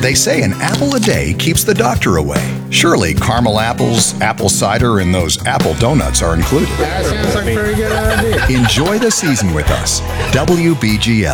They say an apple a day keeps the doctor away. Surely caramel apples, apple cider, and those apple donuts are included. That sounds like a very good idea. Enjoy the season with us. WBGL.